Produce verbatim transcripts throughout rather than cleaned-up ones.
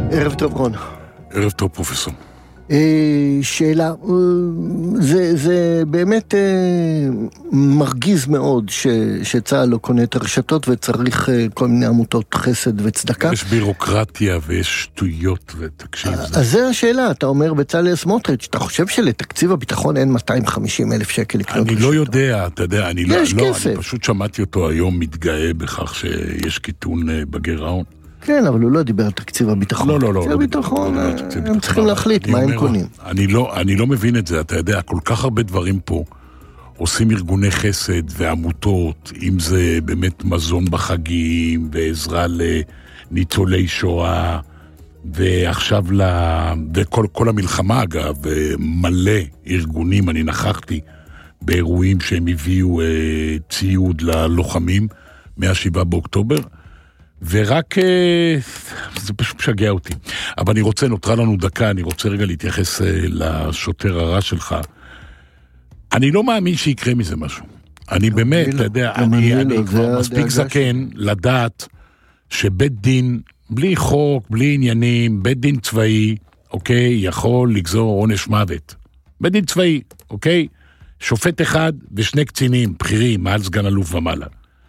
ערב טוב רון. ערב טוב פרופסור. שאלה, זה, זה באמת מרגיז מאוד ש, שצהל לא קונה את הרשתות וצריך כל מיני עמותות חסד וצדקה. יש בירוקרטיה ויש שטויות ותקשיב. אז זה השאלה, אתה אומר בצלאל סמוטריץ', אתה חושב שלתקציב הביטחון אין מאתיים וחמישים אלף שקל לקנות רשתות? אני לא יודע, אתה יודע, אני, לא, לא, כסף. אני פשוט שמעתי אותו היום מתגאה בכך שיש קיטון בגירעון. כן, אבל הוא לא דיבר על תקציב הביטחון. לא, לא, לא. תקציב הביטחון, הם צריכים להחליט מה הם קונים. אני לא, אני לא מבין את זה, אתה יודע, כל כך הרבה דברים פה עושים ארגוני חסד ועמותות, אם זה באמת מזון בחגים, ועזרה לניצולי שואה, ועכשיו ל... וכל כל המלחמה אגב, מלא ארגונים, אני נכחתי באירועים שהם הביאו ציוד ללוחמים, מהשבעה באוקטובר, ורק, זה פשוט משגע אותי. אבל אני רוצה, נותרה לנו דקה, אני רוצה רגע להתייחס לשוטר הרע שלך. אני לא מאמין שיקרה מזה משהו. אני באמת, אתה יודע, אני כבר מספיק זקן לדעת שבית דין, בלי חוק, בלי עניינים, בית דין צבאי, אוקיי, יכול לגזור עונש מוות. בית דין צבאי, אוקיי? שופט אחד ושני קצינים, בכירים, מעל סגן אלוף ומעלה.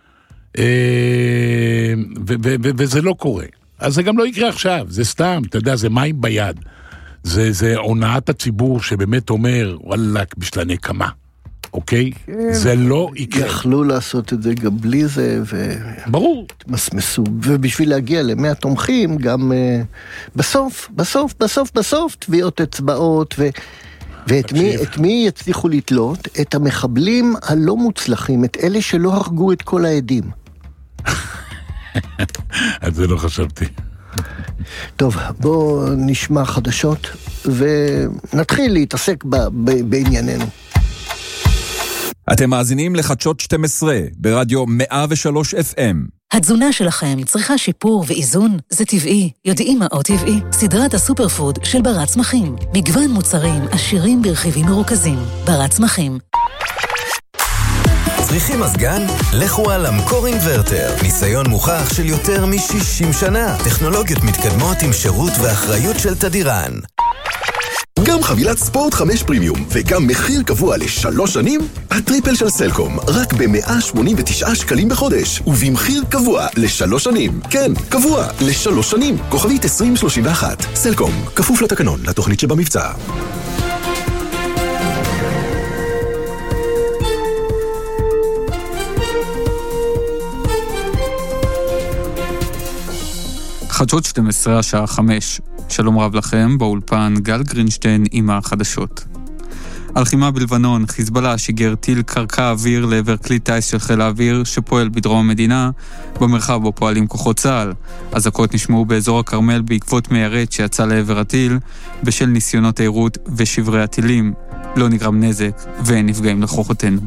וזה לא קורה. אז זה גם לא יקרה עכשיו, זה סתם, אתה יודע, זה מים ביד. זה, זה הונאת הציבור שבאמת אומר, וואלה, בשביל הנקמה, אוקיי? זה לא יקרה. יכלו לעשות את זה גם בלי זה, ברור. ומסמסו, ובשביל להגיע למאה תומכים, גם בסוף, בסוף, בסוף, בסוף, תביעות אצבעות, ו... ואת מי, את מי יצליחו לתלות? את המחבלים הלא מוצלחים, את אלה שלא הרגו את כל העדים. את זה לא חשבתי. טוב, בואו נשמע חדשות, ונתחיל להתעסק ב- ב- בענייננו. אתם מאזינים לחדשות שתים עשרה, ברדיו מאה ושלוש אף אם. התזונה שלכם צריכה שיפור ואיזון? זה טבעי. יודעים מה עוד טבעי? סדרת הסופר פוד של בר צמחים. מגוון מוצרים עשירים ברכיבים מרוכזים. בר צמחים. צריכים מזגן? לכו על אמקור אינברטר. ניסיון מוכח של יותר מ-שישים שנה. טכנולוגיות מתקדמות עם שירות ואחריות של תדירן. גם חבילת ספורט חמש פרימיום וגם מחיר קבוע לשלוש שנים, הטריפל של סלקום רק ב-מאה שמונים ותשעה שקלים בחודש ובמחיר קבוע לשלוש שנים. כן, קבוע לשלוש שנים. כוכבית עשרים שלושים ואחת. סלקום, כפוף לתקנון, לתוכנית שבמבצע. חדשות שתים עשרה, השעה חמש. שלום רב לכם, באולפן גל גרינשטיין עם החדשות. הלחימה בלבנון, חיזבאללה שיגר טיל קרקע אוויר לעבר כלי טייס של חיל האוויר שפועל בדרום המדינה, במרחב בו פועלים כוחות צה"ל. אזעקות נשמעו באזור הכרמל בעקבות מיירט שיצא לעבר הטיל, בשל ניסיונות העירות ושברי הטילים. לא נגרם נזק ואין נפגעים לכוחותינו.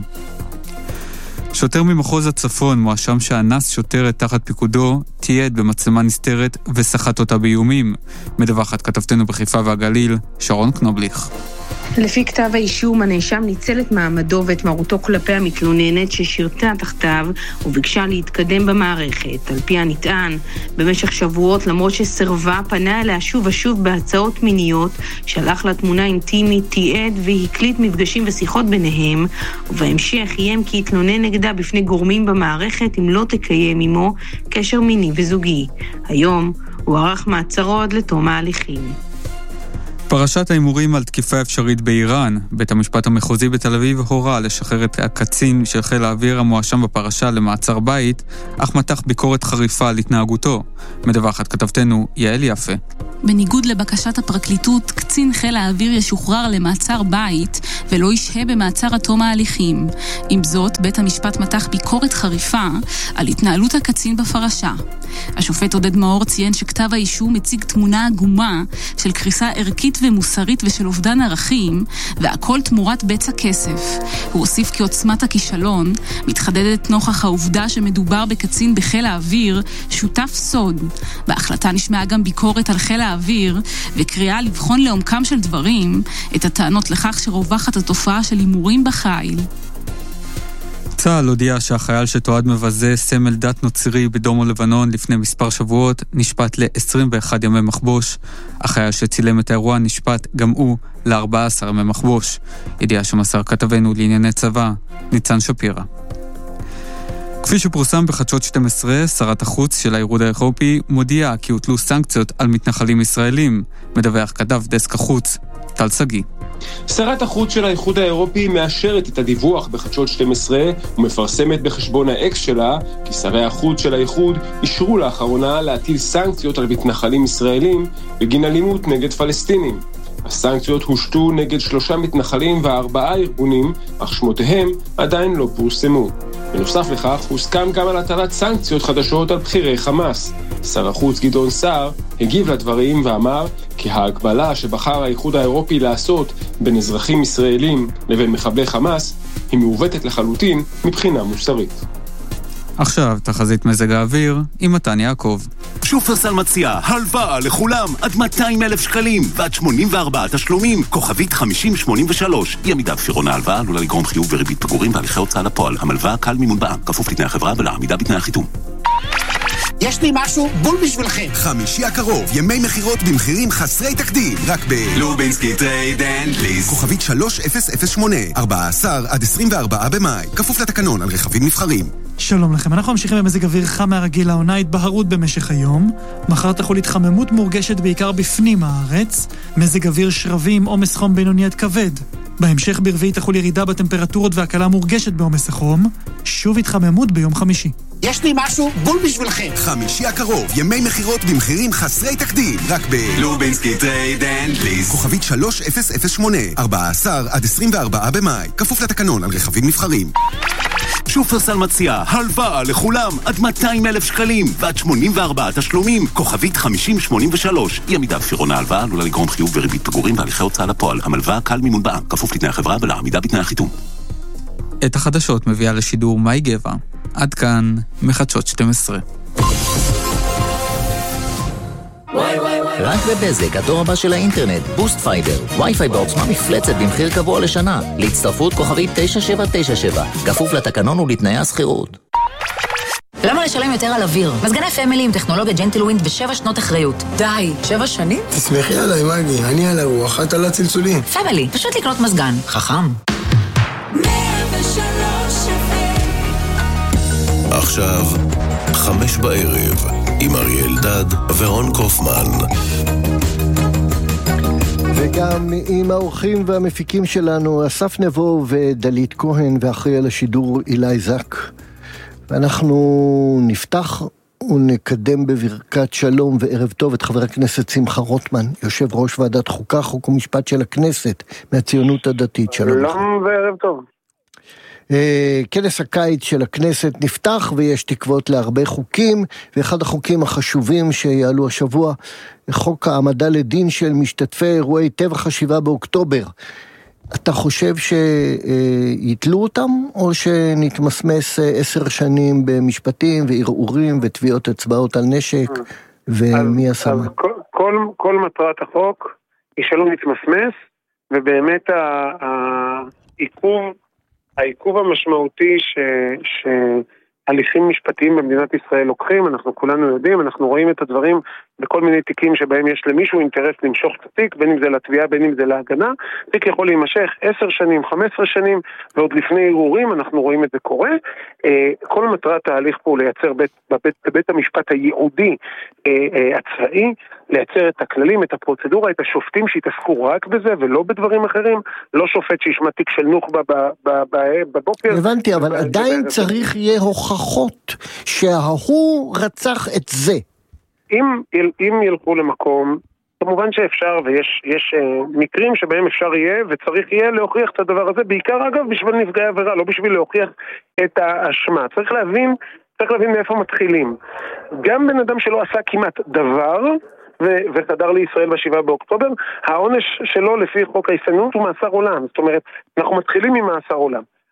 שוטר ממחוז הצפון מואשם שאנס שוטרת תחת פיקודו, תיעד במצלמה נסתרת וסחט אותה באיומים. מדווחת כתבתנו בחיפה והגליל, שרון קנובליך. לפי כתב האישום, הנאשם ניצל את מעמדו ואת מרותו כלפי המתלוננת ששירתה תחתיו וביקשה להתקדם במערכת. על פי הנטען, במשך שבועות, למרות שסרבה, פנה אליה שוב ושוב בהצעות מיניות, שלח לה תמונה אינטימית, תיעד והקליט מפגשים ושיחות ביניהם, ובהמשך איים כי יתלונן נגדה בפני גורמים במערכת אם לא תקיים עמו קשר מיני וזוגי. היום הוא ערך מעצרו עד לתום ההליכים. פרשת האימורים על תקיפה אפשרית באיראן. בית המשפט המחוזי בתל אביב הורה לשחרר את הקצין של חיל האוויר המואשם בפרשה למעצר בית, אך מתח ביקורת חריפה על התנהגותו. מדווחת כתבתנו יעל יפה. בניגוד לבקשת הפרקליטות, קצין חיל האוויר ישוחרר למעצר בית ולא ישהה במעצר עד תום ההליכים. עם זאת, בית המשפט מתח ביקורת חריפה על התנהלות הקצין בפרשה. השופט עודד מאור ציין שכתב האישום מציג תמונה עגומה של קריסה ערכית ומוסרית ושל אובדן ערכים, והכל תמורת בצע כסף. הוא הוסיף כי עוצמת הכישלון מתחדדת נוכח העובדה שמדובר בקצין בחיל האוויר שותף סוד. בהחלטה נשמעה גם ביקורת על חיל האוויר וקריאה לבחון לעומקם של דברים את הטענות לכך שרווחת התופעה של הימורים בחיל. צה"ל הודיע שהחייל שתועד מבזה סמל דת נוצרי בדרום לבנון לפני מספר שבועות נשפט ל-עשרים ואחד ימי מחבוש. החייל שצילם את האירוע נשפט גם הוא ל-ארבעה עשר ימי מחבוש. ידיעה שמסר כתבנו לענייני צבא, ניצן שפירא. כפי שפורסם בחדשות שתים עשרה, שרת החוץ של האיחוד האירופי מודיעה כי הוטלו סנקציות על מתנחלים ישראלים. מדווח כתב דסק החוץ, טל סגי. שרת החוץ של האיחוד האירופי מאשרת את הדיווח בחדשות שתים עשרה ומפרסמת בחשבון האקס שלה כי שרי החוץ של האיחוד אישרו לאחרונה להטיל סנקציות על מתנחלים ישראלים בגין אלימות נגד פלסטינים. הסנקציות הושתו נגד שלושה מתנחלים וארבעה ארגונים, אך שמותיהם עדיין לא פורסמו. בנוסף לכך, הוסכם גם על הטלת סנקציות חדשות על בכירי חמאס. שר החוץ גדעון סער הגיב לדברים ואמר כי ההגבלה שבחר האיחוד האירופי לעשות בין אזרחים ישראלים לבין מחבלי חמאס היא מעוותת לחלוטין מבחינה מוסרית. עכשיו תחזית מזג האוויר עם מתן יעקב. שופרסל מציע הלוואה לכולם עד מאתיים אלף שקלים ועד שמונים וארבעה תשלומים, כוכבית חמישים שמונים ושלוש. אי עמידה בפירעון ההלוואה עלולה לגרום חיוב וריבית פיגורים בהליכי הוצאה לפועל. המלוואה קל מימון בע"מ, כפוף לתנאי החברה ולעמידה בתנאי החיתום. יש לי משהו בול בשבילכם. חמישי הקרוב, ימי מחירות במחירים חסרי תקדים, רק ב... לובינסקי טרייד אנד ליז. כוכבית שלוש אפס אפס שמונה, ארבעה עשר עד עשרים וארבעה במאי, כפוף לתקנון על רכבים נבחרים. שלום לכם, אנחנו ממשיכים במזג אוויר חם מהרגיל. העונה התבהרות במשך היום. מחר תחול התחממות מורגשת בעיקר בפנים הארץ. מזג אוויר שרבי עם עומס חום בינוני עד כבד. בהמשך ברביעי תחול ירידה בטמפרטורות והקלה מורגשת בעומס החום. שוב התחממות ביום חמישי. יש לי משהו בול בשבילכם. חמישי הקרוב, ימי מחירות במחירים חסרי תקדים, רק ב... לובינסקי טרייד אנד ליז. כוכבית שלוש אפס אפס שמונה, ארבעה עשר עד עשרים וארבעה במאי, כפוף לתקנון על רכבים נבחרים. שופרסל מציע הלוואה לכולם עד מאתיים אלף שקלים ועד שמונים וארבעה תשלומים, כוכבית חמישים שמונים ושלוש. אי עמידה בפירעון ההלוואה עלולה לגרום חיוב וריבית פיגורים בהליכי הוצאה לפועל. המלוואה קל מימון בע"מ, כפוף לתנאי החברה ולעמידה בתנאי החיתום. את החדשות מביאה לשידור מאי גבע. עד כאן מחדשות שתים עשרה. רק בבזק, הדור הבא של האינטרנט, בוסט פייבר, וי-פיי בעוצמה מפלצת במחיר קבוע לשנה. להצטרפות כוכבית תשע שבע תשע שבע, כפוף לתקנון ולתנאי השכירות. למה לשלם יותר על אוויר? מזגני פמילי עם טכנולוגיה ג'נטלווינד ושבע שנות אחריות. די, שבע שנים? תסמכי עליי, מגי, אני על הרוח, את על הצלצולים. פמילי, פשוט לקנות מזגן. חכם. עכשיו, חמש בערב, עם אריאל אלדד ורון קופמן. וגם עם האורחים והמפיקים שלנו, אסף נבו ודלית כהן, ואחראי על השידור אילי זק. ואנחנו נפתח ונקדם בברכת שלום וערב טוב את חבר הכנסת שמחה רוטמן, יושב ראש ועדת חוקה, חוק ומשפט של הכנסת, מהציונות הדתית. שלום. שלום וערב טוב. כנס הקיץ של הכנסת נפתח ויש תקוות להרבה חוקים, ואחד החוקים החשובים שיעלו השבוע, חוק העמדה לדין של משתתפי אירועי טבח השבעה באוקטובר. אתה חושב שיתלו אותם, או שנתמסמס עשר שנים במשפטים וערעורים ותביעות אצבעות על נשק, ומי הסמה? כל, כל, כל מטרת החוק היא שלא נתמסמס, ובאמת העיכוב העיכוב המשמעותי ש, שהליכים משפטיים במדינת ישראל לוקחים, אנחנו כולנו יודעים, אנחנו רואים את הדברים בכל מיני תיקים שבהם יש למישהו אינטרס למשוך את התיק, בין אם זה לתביעה, בין אם זה להגנה. תיק יכול להימשך עשר שנים, חמש עשרה שנים, ועוד לפני ערעורים אנחנו רואים את זה קורה. כל מטרת ההליך פה הוא לייצר בית, בבית, בבית המשפט הייעודי הצבאי, לייצר את הכללים, את הפרוצדורה, את השופטים שיתעסקו רק בזה ולא בדברים אחרים, לא שופט שישמע תיק של נוח'בה בבוקר. הבנתי, אבל עדיין צריך יהיה הוכחות שההוא רצח את זה. אם, אם ילכו למקום, כמובן שאפשר, ויש יש, uh, מקרים שבהם אפשר יהיה וצריך יהיה להוכיח את הדבר הזה, בעיקר אגב בשביל נפגעי עבירה, לא בשביל להוכיח את האשמה. צריך להבין, צריך להבין מאיפה מתחילים. גם בן אדם שלא עשה כמעט דבר, ו- וחדר לישראל בשבעה באוקטובר, העונש שלו לפי חוק ההסתננות הוא מאסר עולם. זאת אומרת, אנחנו מתחילים עם מאסר עולם.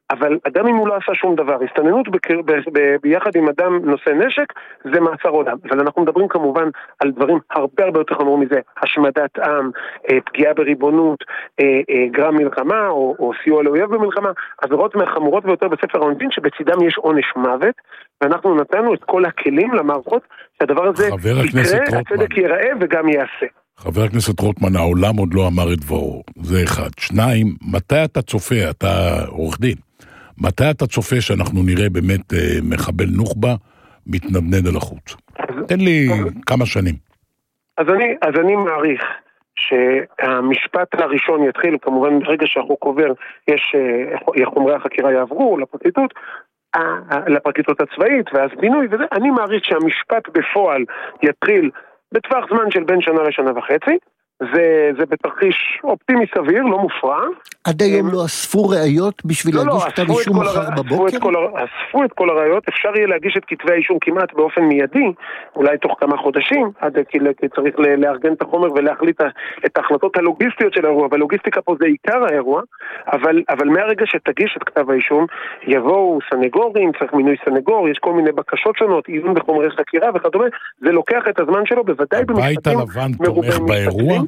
אבל גם אם הוא לא עשה שום דבר, הסתננות בקר... ב... ב... ביחד עם אדם נושא נשק, זה מעצר עולם. אבל אנחנו מדברים כמובן על דברים הרבה הרבה יותר חמור מזה, השמדת עם, פגיעה בריבונות, גרם מלחמה, או, או סיוע לאויב במלחמה, עבירות מהחמורות ביותר בספר העונשין, שבצידם יש עונש מוות, ואנחנו נתנו את כל הכלים למערכות, שהדבר הזה יקרה, הצדק ייראה וגם יעשה. חבר הכנסת רוטמן, העולם עוד לא אמר את דברו, זה אחד. שניים, מתי אתה צופה, אתה עורך דין, מתי אתה צופה שאנחנו נראה באמת אה, מחבל נוח'בה מתנדנד על החוץ? תן לי כמה שנים. אז אני, אז אני מעריך שהמשפט הראשון יתחיל, כמובן ברגע שהחוק עובר, יש, חומרי החקירה יעברו לפרקליטות, לפרקליטות הצבאית, ואז בינוי וזה, אני מעריך שהמשפט בפועל יתחיל בטווח זמן של בין שנה לשנה וחצי, זה, זה בתרחיש אופטימי סביר, לא מופרע. עד היום לא אספו ראיות בשביל לא, להגיש לא, כתב אישום מחר הר... בבוקר? אספו את, כל, אספו את כל הראיות, אפשר יהיה להגיש את כתבי האישום כמעט באופן מיידי, אולי תוך כמה חודשים, עד כי צריך לארגן את החומר ולהחליט את ההחלטות הלוגיסטיות של האירוע, והלוגיסטיקה פה זה עיקר האירוע, אבל, אבל מהרגע שתגיש את כתב האישום, יבואו סנגורים, צריך מינוי סנגור, יש כל מיני בקשות שונות, עיון בחומרי חקירה וכדומה, זה לוקח את הזמן שלו, בוודאי במשפטים מרובים.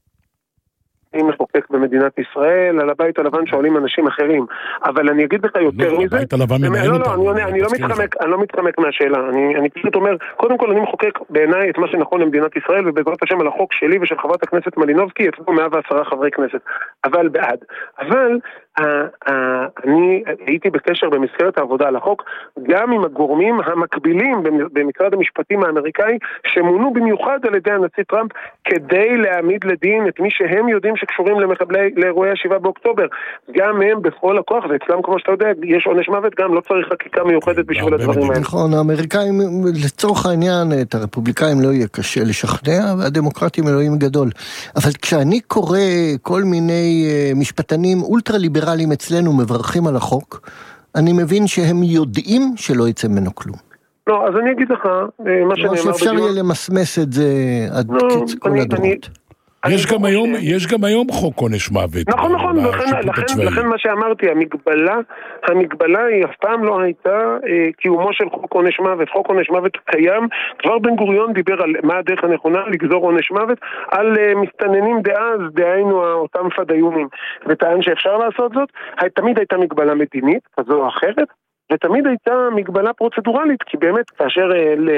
אני מחוקק במדינת ישראל, על הבית הלבן שואלים אנשים אחרים, אבל אני אגיד לך יותר לא, מזה. הבית הלבן מנהל לא, אותם. לא, אני, עונה, אני, לא מתחמק, אני לא מתחמק מהשאלה, אני, אני פשוט אומר, קודם כל אני מחוקק בעיניי את מה שנכון למדינת ישראל, ובעזרת השם על החוק שלי ושל חברת הכנסת מלינובסקי, יצאו מאה ועשרה חברי כנסת, אבל בעד. אבל uh, uh, אני הייתי בקשר במסגרת העבודה על החוק, גם עם הגורמים המקבילים במשרד המשפטים האמריקאי, שמונו במיוחד על ידי הנשיא טראמפ, כדי להעמיד לדין את מי שהם יודעים שקשורים למחבלי, לאירועי השבעה באוקטובר. גם הם בכל הכוח, ואצלם כמו שאתה יודע, יש עונש מוות, גם לא צריך חקיקה מיוחדת בשביל הדברים האלה. נכון, האמריקאים, לצורך העניין, את הרפובליקאים לא יהיה קשה לשכנע, והדמוקרטים אלוהים גדול. אבל כשאני קורא כל מיני משפטנים אולטרה-ליברליים אצלנו מברכים על החוק, אני מבין שהם יודעים שלא יצא ממנו כלום. לא, אז אני אגיד לך, מה שנאמר בדיוק... שאפשר יהיה למסמס את זה עד קץ כל הדורות. יש גם היום, יש גם היום חוק עונש מוות. נכון, נכון, לכן מה שאמרתי, המגבלה, המגבלה היא אף פעם לא הייתה קיומו של חוק עונש מוות. חוק עונש מוות קיים, כבר בן גוריון דיבר על מה הדרך הנכונה לגזור עונש מוות, על מסתננים דאז, דהיינו אותם פדאיונים, וטען שאפשר לעשות זאת. תמיד הייתה מגבלה מדינית, כזו או אחרת, ותמיד הייתה מגבלה פרוצדורלית, כי באמת כאשר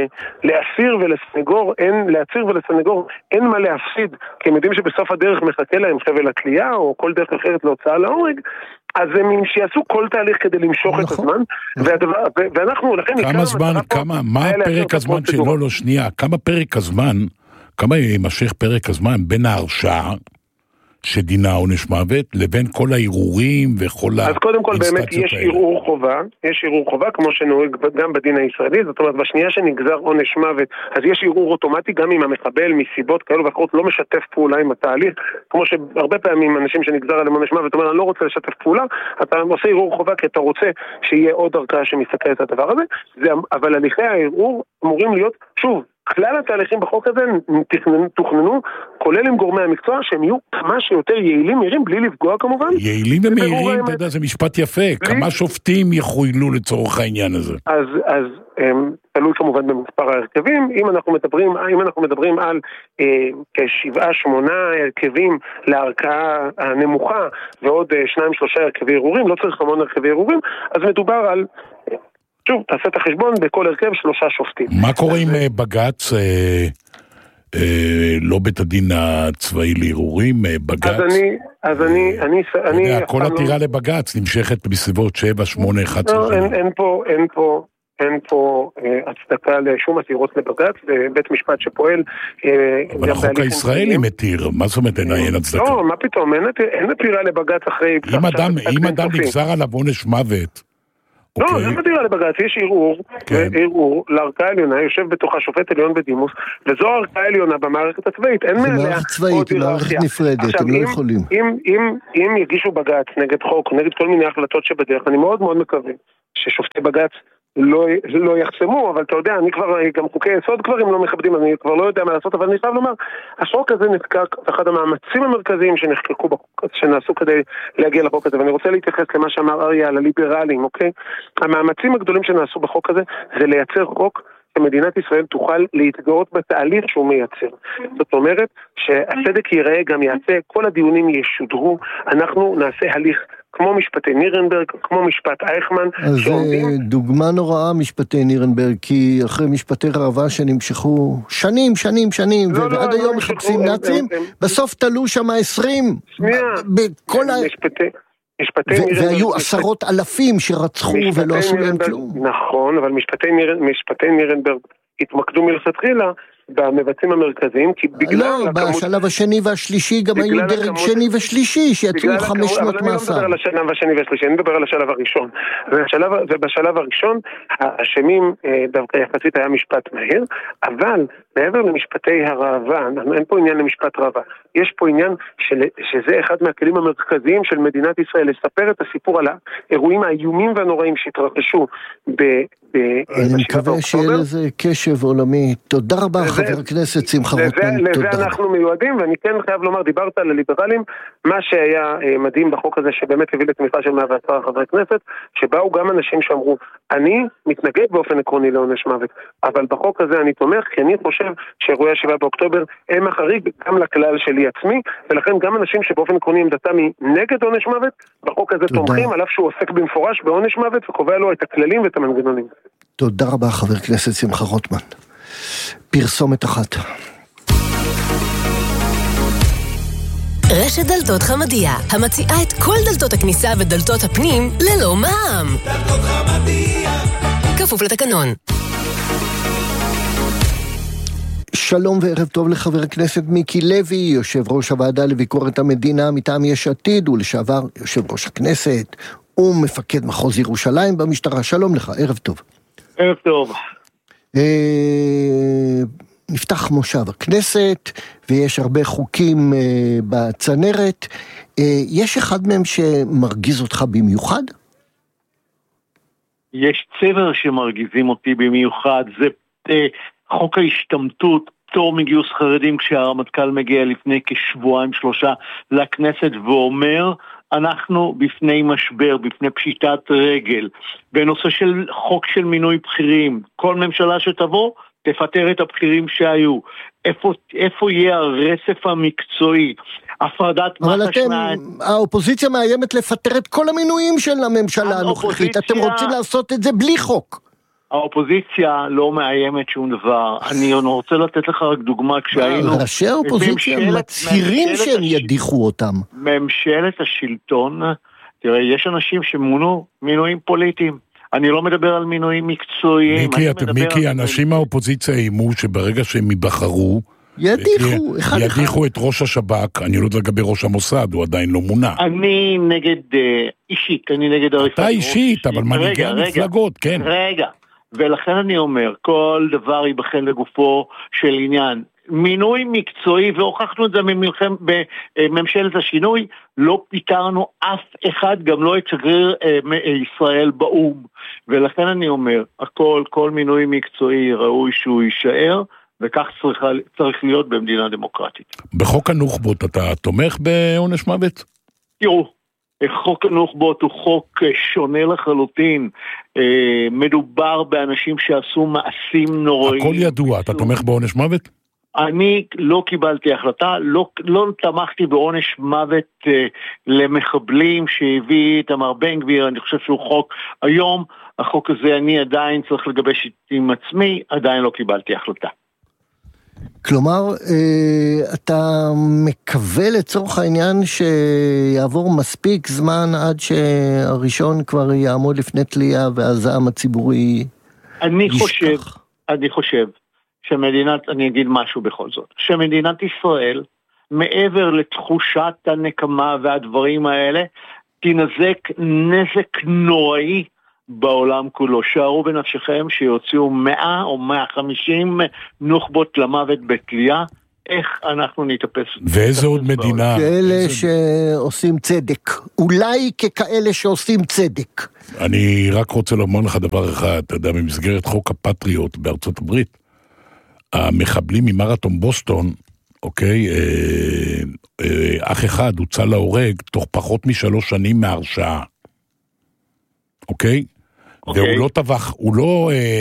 לאסיר ולסנגור, אין, לאסיר ולסנגור אין מה להפסיד, כי הם יודעים שבסוף הדרך מחכה להם חבל התלייה, או כל דרך אחרת להוצאה להורג, אז הם שיעשו כל תהליך כדי למשוך את הזמן, ואנחנו, לכן... כמה זמן, כמה, מה פרק הזמן שלא, לא, שנייה, כמה פרק הזמן, כמה יימשך פרק הזמן בין ההרשעה, שדינה עונש מוות, לבין כל הערעורים וכל האינסטנציות האלה. אז קודם כל באמת יש ערעור חובה, יש ערעור חובה כמו שנוהג גם בדין הישראלי, זאת אומרת בשנייה שנגזר עונש מוות, אז יש ערעור אוטומטי גם אם המחבל מסיבות כאלו ואחרות לא משתף פעולה עם התהליך, כמו שהרבה פעמים אנשים שנגזר עליהם עונש מוות, אומר אני לא רוצה לשתף פעולה, אתה עושה ערעור חובה כי אתה רוצה שיהיה עוד ערכאה שמסתכל את הדבר הזה, זה, אבל הליכי הערעור אמורים להיות, שוב, כלל התהליכים בחוק הזה תוכננו, כולל עם גורמי המקצוע, שהם יהיו כמה שיותר יעילים מהירים, בלי לפגוע כמובן. יעילים ומהירים, אתה יודע, זה משפט יפה. כמה שופטים יכולו לצורך העניין הזה? אז, אז תלוי כמובן במספר ההרכבים. אם אנחנו מדברים, אם אנחנו מדברים על אה, כשבעה, שמונה הרכבים לערכאה הנמוכה, ועוד אה, שניים, שלושה הרכבי ערעורים, לא צריך המון הרכבי ערעורים, אז מדובר על... שוב, תעשה את החשבון בכל הרכב שלושה שופטים. מה קורה עם בג"ץ, אה, אה, לא בית הדין הצבאי לערעורים, בג"ץ? אז אני, אז אני, אני, אני... כל עתירה לבג"ץ נמשכת בסביבות שבע, שמונה, אחת עשרה. לא, אין, אין פה, אין פה, אין פה אה, הצדקה לשום עתירות לבג"ץ, בית משפט שפועל... אה, אבל החוק הישראלי מתיר, מה זאת אומרת אין הצדקה? לא, מה פתאום, אין, אין עתירה לבג"ץ אחרי... אם אדם, אם אדם נגזר עליו עונש מוות, לא, זה מדירה לבג"ץ, יש ערעור, ערעור לערכאה העליונה, יושב בתוכה שופט עליון בדימוס, וזו הערכאה העליונה במערכת הצבאית, אין מעליה. זה מערכת צבאית, היא מערכת נפרדת, הם לא יכולים. אם יגישו בג"ץ נגד חוק, נגד כל מיני החלטות שבדרך, אני מאוד מאוד מקווה ששופטי בג"ץ לא, לא יחסמו, אבל אתה יודע, אני כבר, גם חוקי יסוד כבר הם לא מכבדים, אני כבר לא יודע מה לעשות, אבל אני חייב לומר, החוק הזה נחקק, אחד המאמצים המרכזיים שנחקקו, שנעשו כדי להגיע לחוק הזה, ואני רוצה להתייחס למה שאמר אריה על הליברלים, אוקיי? המאמצים הגדולים שנעשו בחוק הזה, זה לייצר חוק שמדינת ישראל תוכל להתגאות בתהליך שהוא מייצר. זאת אומרת שהצדק ייראה גם יעשה, כל הדיונים ישודרו, אנחנו נעשה הליך כמו משפטי נירנברג, כמו משפט אייכמן. אז שעומדים... דוגמה נוראה משפטי נירנברג, כי אחרי משפטי ראווה שנמשכו שנים, שנים, שנים, לא, ועד לא, היום לא, מחפשים לא, נאצים, הם, הם, בסוף תלו שם עשרים. שנייה, בכל ה... משפטי... והיו עשרות אלפים שרצחו ולא עשו להם כלום. נכון, אבל משפטי נירנברג התמקדו מלכתחילה במבצעים המרכזיים, כי בגלל... לא, בשלב השני והשלישי גם היו דרג שני ושלישי, שיצאו חמש שנות מאסר. אבל אני לא מדבר על השלב השני והשלישי, אני מדבר על השלב הראשון. ובשלב הראשון, האשמים דווקא יחסית היה משפט מהיר, אבל מעבר למשפטי הראווה, אין פה עניין למשפט ראווה, יש פה עניין שזה אחד מהכלים המרכזיים של מדינת ישראל, לספר את הסיפור על האירועים האיומים והנוראים שהתרחשו ב... אני מקווה שיהיה לזה קשב עולמי. תודה רבה, חבר הכנסת שמחה רוטמן. לזה אנחנו מיועדים, ואני כן חייב לומר, דיברת על הליברלים, מה שהיה מדהים בחוק הזה, שבאמת הביא לתמיכה של מאה ועשרה חברי כנסת, שבאו גם אנשים שאמרו, אני מתנגד באופן עקרוני לעונש מוות, אבל בחוק הזה אני תומך, כי אני חושב שאירועי השבעה באוקטובר הם החריג גם לכלל שלי עצמי, ולכן גם אנשים שבאופן עקרוני עמדתם היא נגד עונש מוות, בחוק הזה תומכים, עליו שהוא עוסק במפורש בעונש מוות, וקובע לו את הכללים ואת המנגנונים. תודה רבה, חבר הכנסת שמחה רוטמן. פרסומת אחת. רשת דלתות חמדיה, המציעה את כל דלתות הכניסה ודלתות הפנים ללא מע"מ. דלתות חמדיה. כפוף לתקנון. שלום וערב טוב לחבר הכנסת מיקי לוי, יושב ראש הוועדה לביקורת המדינה מטעם יש עתיד, ולשעבר יושב ראש הכנסת ומפקד מחוז ירושלים במשטרה. שלום לך, ערב טוב. ערב טוב. נפתח מושב הכנסת, ויש הרבה חוקים בצנרת. יש אחד מהם שמרגיז אותך במיוחד? יש צבר שמרגיזים אותי במיוחד, זה חוק ההשתמטות, פטור מגיוס חרדים, כשהרמטכ"ל מגיע לפני כשבועיים שלושה לכנסת ואומר, אנחנו בפני משבר, בפני פשיטת רגל, בנושא של חוק של מינוי בכירים, כל ממשלה שתבוא, תפטר את הבכירים שהיו, איפה, איפה יהיה הרצף המקצועי, הפרדת אבל אתם, האופוזיציה מאיימת לפטר את כל המינויים של הממשלה הנוכחית, אתם רוצים לעשות את זה בלי חוק. האופוזיציה לא מאיימת שום דבר. אני רוצה לתת לך רק דוגמה, כשהיינו... ראשי האופוזיציה מצהירים שהם ידיחו אותם. ממשלת השלטון, תראה, יש אנשים שמונו מינויים פוליטיים. אני לא מדבר על מינויים מקצועיים. מיקי, אנשים מהאופוזיציה איימו שברגע שהם ייבחרו, ידיחו, ידיחו את ראש השב"כ, אני לא יודע לגבי ראש המוסד, הוא עדיין לא מונה. אני נגד, אישית, אני נגד הרפורמה. אתה אישית, אבל מנהיגי המפלגות, כן. רגע. ולכן אני אומר, כל דבר ייבחן לגופו של עניין. מינוי מקצועי, והוכחנו את זה ממלחם, בממשלת השינוי, לא פיתרנו אף אחד, גם לא את שגריר ישראל באום. ולכן אני אומר, הכל, כל מינוי מקצועי ראוי שהוא יישאר, וכך צריך, צריך להיות במדינה דמוקרטית. בחוק הנוח'בות אתה תומך בעונש מוות? תראו, חוק הנוח'בות הוא חוק שונה לחלוטין, מדובר באנשים שעשו מעשים נוראים. הכל ידוע, אתה תומך בעונש מוות? אני לא קיבלתי החלטה, לא, לא תמכתי בעונש מוות למחבלים שהביא את אמר בן גביר, אני חושב שהוא חוק, היום החוק הזה אני עדיין צריך לגבש עם עצמי, עדיין לא קיבלתי החלטה. כלומר, אתה מקווה לצורך העניין שיעבור מספיק זמן עד שהראשון כבר יעמוד לפני תלייה והזעם הציבורי אני ישכח. חושב, אני חושב שמדינת, אני אגיד משהו בכל זאת, שמדינת ישראל, מעבר לתחושת הנקמה והדברים האלה, תנזק נזק נוראי בעולם כולו. שערו בנפשכם שיוציאו מאה או מאה וחמישים נוח'בות למוות בתלייה, איך אנחנו נתאפס. ואיזה עוד מדינה? כאלה שעושים צדק. אולי ככאלה שעושים צדק. אני רק רוצה לומר לך דבר אחד, אתה יודע, במסגרת חוק הפטריוט בארצות הברית, המחבלים ממרתון בוסטון, אוקיי, אה, אה, אח אחד הוצא להורג תוך פחות משלוש שנים מהרשעה. אוקיי? אוקיי? והוא לא טבח, הוא לא... אה,